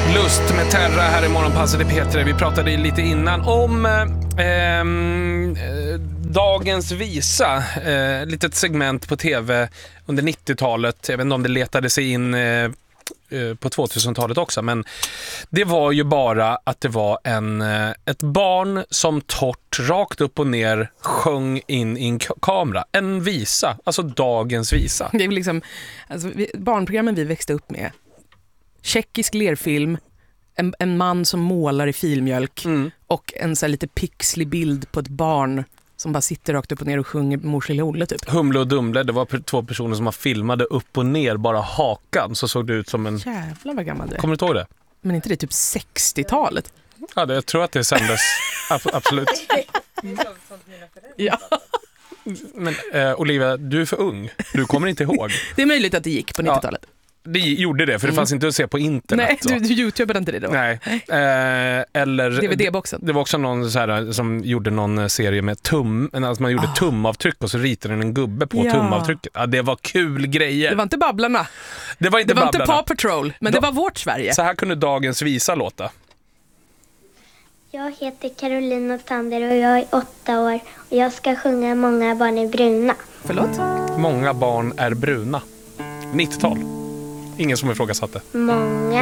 Lust med Terra här i Morgonpasset i P3. Vi pratade lite innan om dagens visa. Litet segment på tv under 90-talet. Jag vet inte om det letade sig in på 2000-talet också. Men det var ju bara att det var ett barn som torrt, rakt upp och ner sjöng in i en kamera. En visa, alltså dagens visa. Det är liksom, alltså, barnprogrammen vi växte upp med. Tjeckisk lerfilm, en man som målar i filmjölk och en så här lite pixlig bild på ett barn som bara sitter rakt upp och ner och sjunger Mors lilla Olle typ. Humle och Dumle, det var två personer som filmade upp och ner bara hakan, så såg det ut som en... Jävlar vad gammal det är. Kommer du ihåg det? Men inte det typ 60-talet? Ja, jag tror att det sändes. Absolut. Ja. Men Olivia, du är för ung. Du kommer inte ihåg. Det är möjligt att det gick på 90-talet. Det gjorde det, för det fanns inte att se på internet. Nej, du YouTubade inte det då? Nej. Eller DVD-boxen. Det var också någon så här, som gjorde någon serie med alltså man gjorde tumavtryck och så ritade den en gubbe på tumavtrycket. Ja, det var kul grejer. Det var inte Babblarna. Det var inte Paw Patrol, men det var vårt Sverige. Så här kunde dagens visa låta. Jag heter Carolina Tander och jag är 8 år och jag ska sjunga Många barn är bruna. Förlåt? Många barn är bruna. 90-tal. Ingen som ifrågasatte. Många